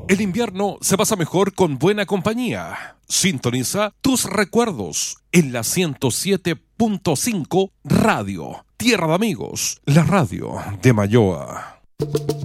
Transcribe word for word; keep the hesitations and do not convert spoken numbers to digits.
El invierno se pasa mejor con buena compañía. Sintoniza tus recuerdos en la ciento siete punto cinco Radio. Tierra de Amigos, la radio de Mayoa.